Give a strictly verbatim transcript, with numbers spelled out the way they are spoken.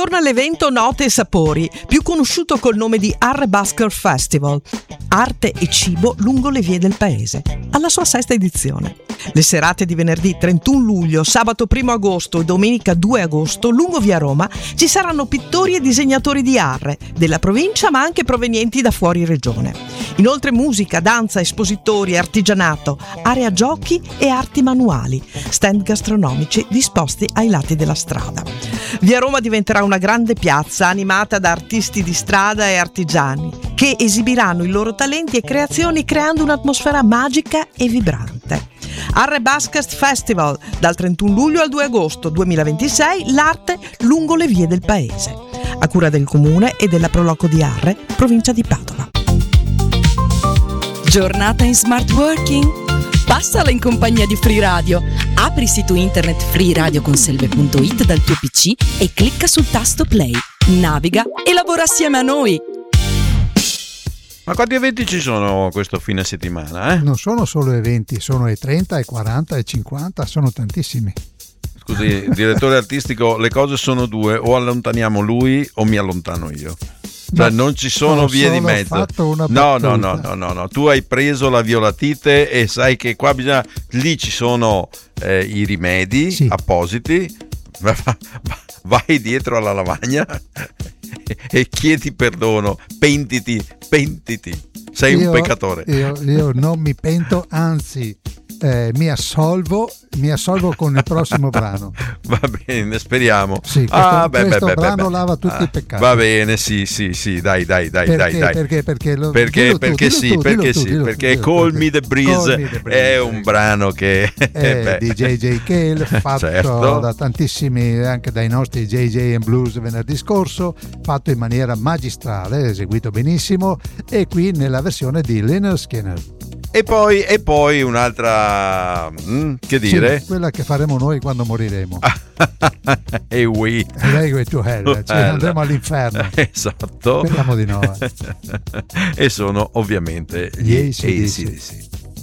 Torna l'evento Note e Sapori, più conosciuto col nome di Arre Basker Festival, arte e cibo lungo le vie del paese, alla sua sesta edizione. Le serate di venerdì trentuno luglio, sabato primo agosto e domenica due agosto, lungo via Roma, ci saranno pittori e disegnatori di Arre, della provincia ma anche provenienti da fuori regione. Inoltre musica, danza, espositori, artigianato, area giochi e arti manuali, stand gastronomici disposti ai lati della strada. Via Roma diventerà una grande piazza animata da artisti di strada e artigiani che esibiranno i loro talenti e creazioni creando un'atmosfera magica e vibrante. Arre Baskers Festival, dal trentuno luglio al due agosto duemilaventisei, l'arte lungo le vie del paese, a cura del comune e della Proloco di Arre, provincia di Padova. Giornata in smart working? Passala in compagnia di Free Radio. Apri il sito internet free radio conselve punto it dal tuo P C e clicca sul tasto play. Naviga e lavora assieme a noi. Ma quanti eventi ci sono questo fine settimana? Eh? Non sono solo eventi, sono e trenta, e quaranta, e cinquanta, sono tantissimi. Scusi, direttore artistico, le cose sono due: o allontaniamo lui o mi allontano io. Cioè, no, non ci sono ho vie di solo mezzo. fatto una No, no, battuta. no, no, no, no. Tu hai preso la violatite e sai che qua bisogna. Lì ci sono eh, i rimedi Sì. appositi. Vai dietro alla lavagna e chiedi perdono. Pentiti, pentiti. Sei Io- un peccatore. Io, io non mi pento, anzi eh, mi assolvo, mi assolvo con il prossimo brano. Va bene, speriamo. Sì, questo, Ah, beh, questo beh, beh, brano beh. lava tutti Ah, i peccati. Va bene, sì, sì, sì, dai, dai, dai, Perché, dai, dai. perché, perché, lo, Perché, dillo tu, perché dillo sì, tu, perché dillo tu, sì, dillo tu, perché dillo tu, Call perché- Me the Breeze, Call Me the Breeze, è un brano che è beh. di J J Cale, fatto Certo. da tantissimi, anche dai nostri J J and Blues venerdì scorso, fatto in maniera magistrale, eseguito benissimo, e qui nella versione di Lynyrd Skynyrd. E poi, e poi un'altra, mm, che dire? Sì, quella che faremo noi quando moriremo. E we. Lei go to hell, ci andremo all'inferno. Esatto. Speriamo di no. E sono ovviamente Gli gli A C D C. A C D C.